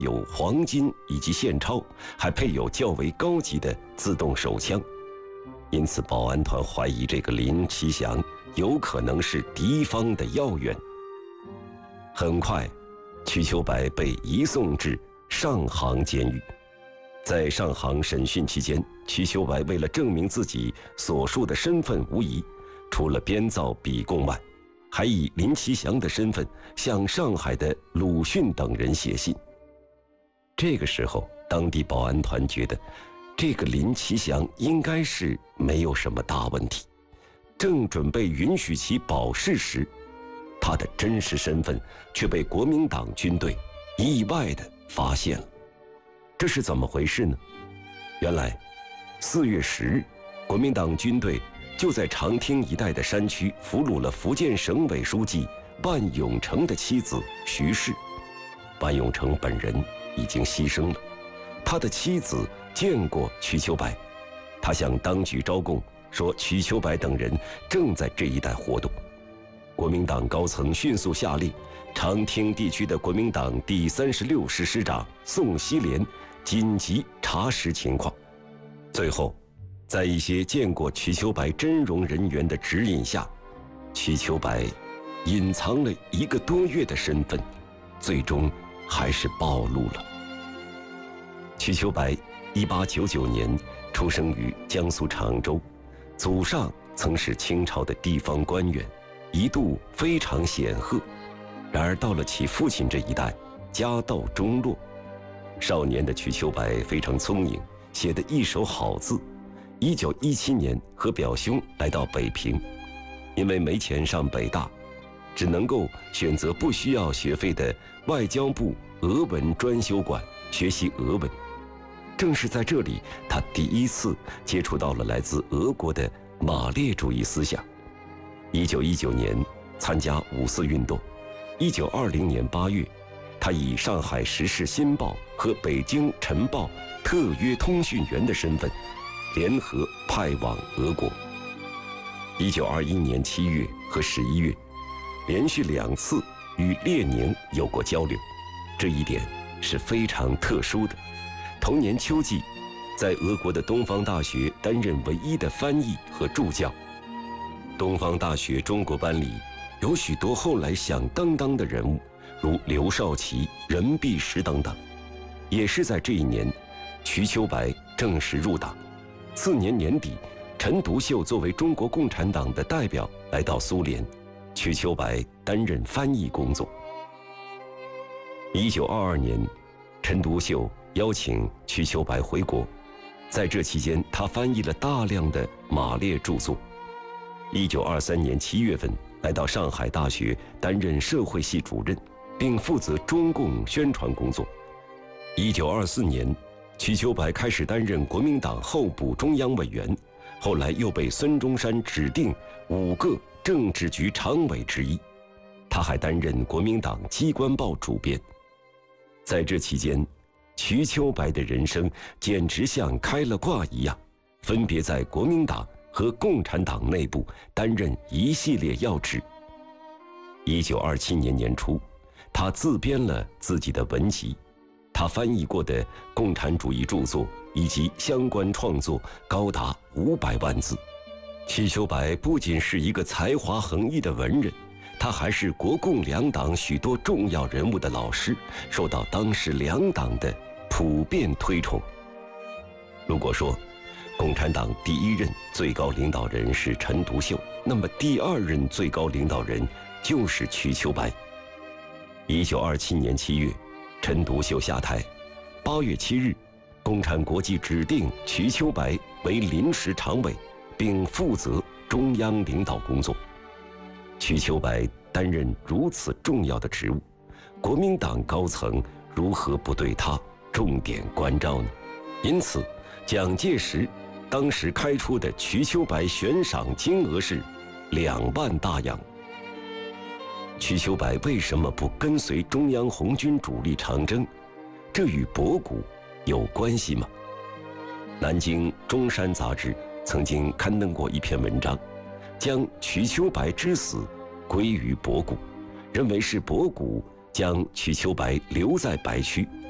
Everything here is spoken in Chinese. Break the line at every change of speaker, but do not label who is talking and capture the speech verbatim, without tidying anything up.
有黄金以及现钞，还配有较为高级的自动手枪。因此，保安团怀疑这个林其祥有可能是敌方的要员。很快，瞿秋白被移送至上杭监狱。在上杭审讯期间，瞿秋白为了证明自己所述的身份无疑，除了编造笔供外，还以林其祥的身份向上海的鲁迅等人写信。这个时候，当地保安团觉得这个林其祥应该是没有什么大问题，正准备允许其保释时，他的真实身份却被国民党军队意外地发现了。这是怎么回事呢？原来，四月十日，国民党军队就在长汀一带的山区俘虏了福建省委书记万永成的妻子徐氏。万永成本人已经牺牲了，他的妻子见过瞿秋白，他向当局招供说瞿秋白等人正在这一带活动。国民党高层迅速下令，长汀地区的国民党第三十六师师长宋希濂紧急查实情况。最后，在一些见过瞿秋白真容人员的指引下，瞿秋白隐藏了一个多月的身份，最终还是暴露了。瞿秋白一八九九年出生于江苏常州，祖上曾是清朝的地方官员，一度非常显赫。然而到了其父亲这一代，家道中落。少年的瞿秋白非常聪颖，写得一手好字。一九一七年和表兄来到北平，因为没钱上北大，只能够选择不需要学费的外交部俄文专修馆学习俄文。正是在这里，他第一次接触到了来自俄国的马列主义思想。一九一九年参加五四运动。一九二零年八月，他以上海时事新报和北京晨报特约通讯员的身份，联合派往俄国。一九二一年七月和十一月，连续两次与列宁有过交流，这一点是非常特殊的。同年秋季，在俄国的东方大学担任唯一的翻译和助教。东方大学中国班里有许多后来响当当的人物，如刘少奇、任弼时等等。也是在这一年，瞿秋白正式入党。次年年底，陈独秀作为中国共产党的代表来到苏联，瞿秋白担任翻译工作。一九二二年，陈独秀邀请瞿秋白回国，在这期间，他翻译了大量的马列著作。一九二三年七月份，来到上海大学担任社会系主任，并负责中共宣传工作。一九二四年，瞿秋白开始担任国民党候补中央委员，后来又被孙中山指定五个政治局常委之一。他还担任国民党机关报主编。在这期间，瞿秋白的人生简直像开了挂一样，分别在国民党和共产党内部担任一系列要职。一九二七年年初，他自编了自己的文集，他翻译过的共产主义著作以及相关创作高达五百万字。瞿秋白不仅是一个才华横溢的文人，他还是国共两党许多重要人物的老师，受到当时两党的普遍推崇。如果说共产党第一任最高领导人是陈独秀，那么第二任最高领导人就是瞿秋白。一九二七年七月，陈独秀下台。八月七日，共产国际指定瞿秋白为临时常委，并负责中央领导工作。瞿秋白担任如此重要的职务，国民党高层如何不对他重点关照呢？因此，蒋介石当时开出的瞿秋白悬赏金额是两万大洋。瞿秋白为什么不跟随中央红军主力长征？这与博古有关系吗？南京中山杂志曾经刊登过一篇文章，将瞿秋白之死归于博古，认为是博古将瞿秋白留在白区，